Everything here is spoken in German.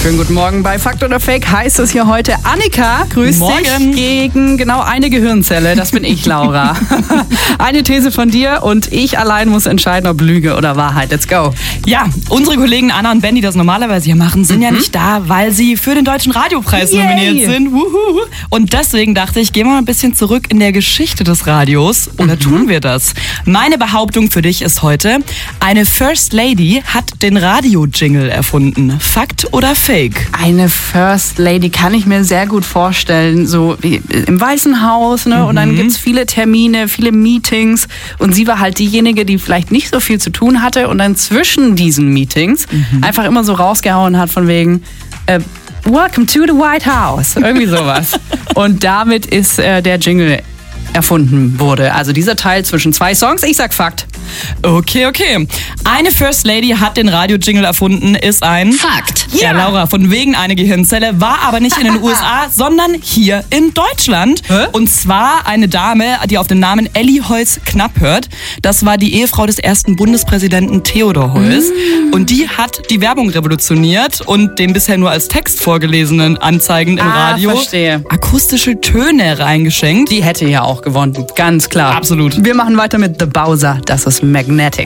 Schönen guten Morgen. Bei Fakt oder Fake heißt es hier heute Annika, grüß dich, gegen genau eine Gehirnzelle. Das bin ich, Laura. Eine These von dir und ich allein muss entscheiden, ob Lüge oder Wahrheit. Let's go. Ja, unsere Kollegen Anna und Ben, die das normalerweise hier machen, sind ja nicht da, weil sie für den Deutschen Radiopreis nominiert sind. Wuhu. Und deswegen dachte ich, gehen wir mal ein bisschen zurück in der Geschichte des Radios. Oder tun wir das? Meine Behauptung für dich ist heute, eine First Lady hat den Radio-Jingle erfunden. Fakt oder Fake? Eine First Lady kann ich mir sehr gut vorstellen, so wie im Weißen Haus, ne? Und dann gibt's viele Termine, viele Meetings und sie war halt diejenige, die vielleicht nicht so viel zu tun hatte und dann zwischen diesen Meetings einfach immer so rausgehauen hat von wegen Welcome to the White House, irgendwie sowas. Und damit ist der Jingle erfunden wurde. Also dieser Teil zwischen zwei Songs. Ich sag Fakt. Okay. Eine First Lady hat den Radio-Jingle erfunden, ist ein Fakt. Ja, Laura, von wegen eine Gehirnzelle, war aber nicht in den USA, sondern hier in Deutschland. Und zwar eine Dame, die auf den Namen Elli Heuss-Knapp hört. Das war die Ehefrau des ersten Bundespräsidenten Theodor Heuss. Und die hat die Werbung revolutioniert und den bisher nur als Text vorgelesenen Anzeigen im Radio verstehe. akustische Töne reingeschenkt. Die hätte ja auch gewonnen, ganz klar. Absolut. Wir machen weiter mit The Bowser. Das ist Magnetic.